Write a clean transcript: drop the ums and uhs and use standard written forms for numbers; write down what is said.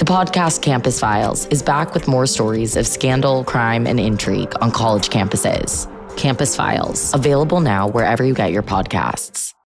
podcast Campus Files is back with more stories of scandal, crime, and intrigue on college campuses. Campus Files, available now wherever you get your podcasts.